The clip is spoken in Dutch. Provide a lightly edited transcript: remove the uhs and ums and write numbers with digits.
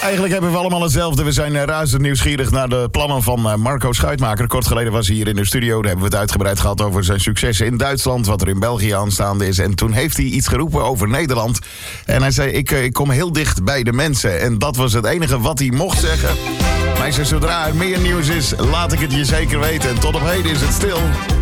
Eigenlijk hebben we allemaal hetzelfde. We zijn razend nieuwsgierig naar de plannen van Marco Schuitmaker. Kort geleden was hij hier in de studio. Daar hebben we het uitgebreid gehad over zijn successen in Duitsland. Wat er in België aanstaande is. En toen heeft hij iets geroepen over Nederland. En hij zei, ik kom heel dicht bij de mensen. En dat was het enige wat hij mocht zeggen. Maar hij zei, zodra er meer nieuws is, laat ik het je zeker weten. En tot op heden is het stil.